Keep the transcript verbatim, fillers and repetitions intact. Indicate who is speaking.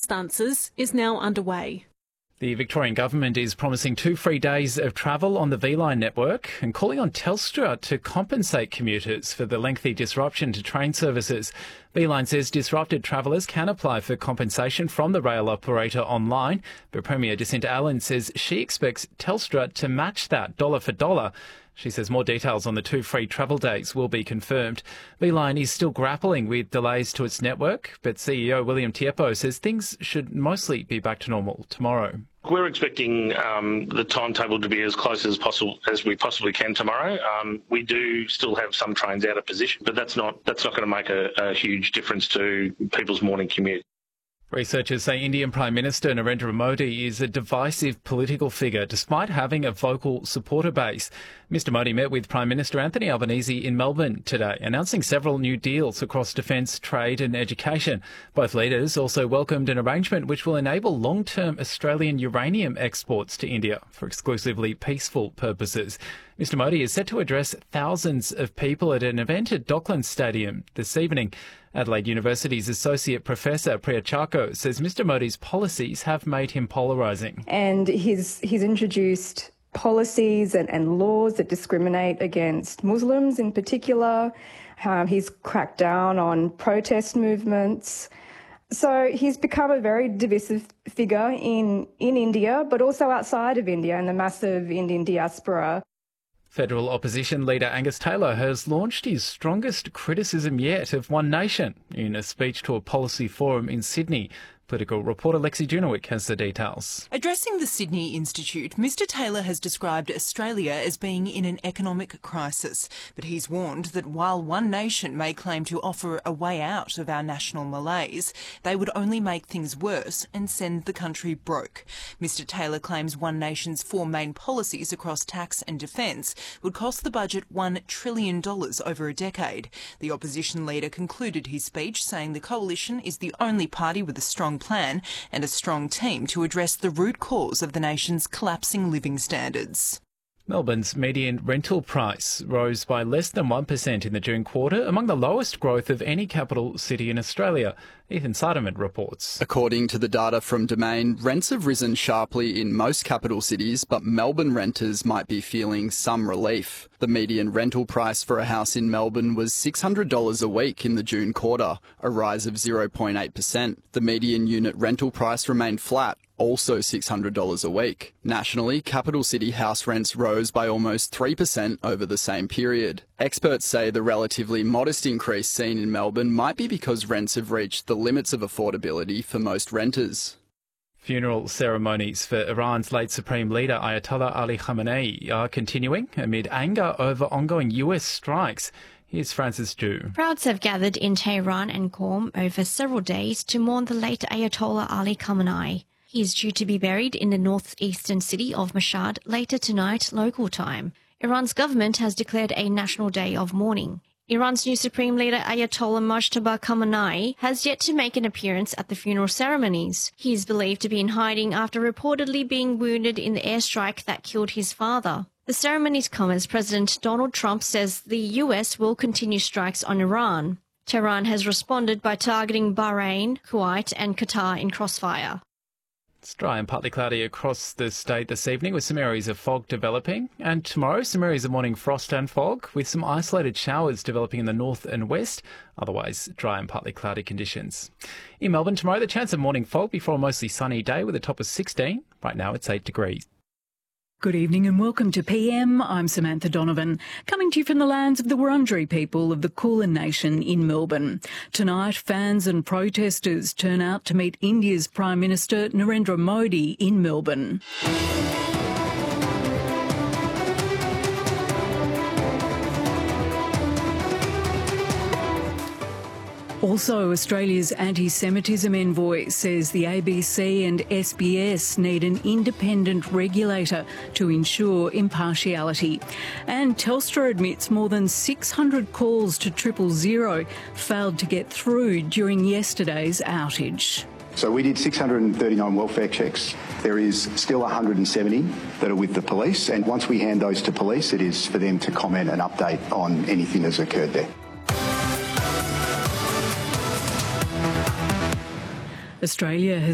Speaker 1: circumstances is now underway.
Speaker 2: The Victorian Government is promising two free days of travel on the V-Line network and calling on Telstra to compensate commuters for the lengthy disruption to train services. V-Line says disrupted travellers can apply for compensation from the rail operator online, but Premier Jacinta Allen says she expects Telstra to match that dollar for dollar. She says more details on the two free travel days will be confirmed. V-Line is still grappling with delays to its network, but C E O William Tiepo says things should mostly be back to normal tomorrow.
Speaker 3: We're expecting um, the timetable to be as close as possible as we possibly can tomorrow. Um, we do still have some trains out of position, but that's not that's not going to make a, a huge difference to people's morning commute.
Speaker 2: Researchers say Indian Prime Minister Narendra Modi is a divisive political figure despite having a vocal supporter base. Mister Modi met with Prime Minister Anthony Albanese in Melbourne today, announcing several new deals across defence, trade and education. Both leaders also welcomed an arrangement which will enable long-term Australian uranium exports to India for exclusively peaceful purposes. Mister Modi is set to address thousands of people at an event at Docklands Stadium this evening. Adelaide University's Associate Professor Priya Charko says Mister Modi's policies have made him polarising.
Speaker 4: And he's, he's introduced policies and, and laws that discriminate against Muslims in particular. Um, he's cracked down on protest movements. So he's become a very divisive figure in, in India, but also outside of India and the massive Indian diaspora.
Speaker 2: Federal opposition leader Angus Taylor has launched his strongest criticism yet of One Nation in a speech to a policy forum in Sydney. Political reporter Lexi Junowick has the details.
Speaker 5: Addressing the Sydney Institute, Mister Taylor has described Australia as being in an economic crisis, but he's warned that while One Nation may claim to offer a way out of our national malaise, they would only make things worse and send the country broke. Mister Taylor claims One Nation's four main policies across tax and defence would cost the budget one trillion dollars over a decade. The opposition leader concluded his speech saying the coalition is the only party with a strong plan and a strong team to address the root cause of the nation's collapsing living standards.
Speaker 2: Melbourne's median rental price rose by less than one percent in the June quarter, among the lowest growth of any capital city in Australia. Ethan Sarderman reports.
Speaker 6: According to the data from Domain, rents have risen sharply in most capital cities, but Melbourne renters might be feeling some relief. The median rental price for a house in Melbourne was six hundred dollars a week in the June quarter, a rise of zero point eight percent. The median unit rental price remained flat, also six hundred dollars a week. Nationally, capital city house rents rose by almost three percent over the same period. Experts say the relatively modest increase seen in Melbourne might be because rents have reached the limits of affordability for most renters.
Speaker 2: Funeral ceremonies for Iran's late Supreme Leader Ayatollah Ali Khamenei are continuing amid anger over ongoing U S strikes. Here's Francis Ju.
Speaker 7: Crowds have gathered in Tehran and Qom over several days to mourn the late Ayatollah Ali Khamenei. He is due to be buried in the northeastern city of Mashhad later tonight, local time. Iran's government has declared a national day of mourning. Iran's new Supreme Leader Ayatollah Mojtaba Khamenei has yet to make an appearance at the funeral ceremonies. He is believed to be in hiding after reportedly being wounded in the airstrike that killed his father. The ceremonies come as President Donald Trump says the U S will continue strikes on Iran. Tehran has responded by targeting Bahrain, Kuwait and Qatar in crossfire.
Speaker 2: It's dry and partly cloudy across the state this evening with some areas of fog developing. And tomorrow, some areas of morning frost and fog with some isolated showers developing in the north and west. Otherwise, dry and partly cloudy conditions. In Melbourne tomorrow, the chance of morning fog before a mostly sunny day with a top of sixteen. Right now, it's eight degrees.
Speaker 8: Good evening and welcome to P M. I'm Samantha Donovan, coming to you from the lands of the Wurundjeri people of the Kulin Nation in Melbourne. Tonight, fans and protesters turn out to meet India's Prime Minister Narendra Modi in Melbourne. Also, Australia's anti-Semitism envoy says the A B C and S B S need an independent regulator to ensure impartiality. And Telstra admits more than six hundred calls to triple zero failed to get through during yesterday's outage.
Speaker 9: So we did six hundred thirty-nine welfare checks. There is still one hundred seventy that are with the police, and once we hand those to police, it is for them to comment and update on anything that's occurred there.
Speaker 8: Australia has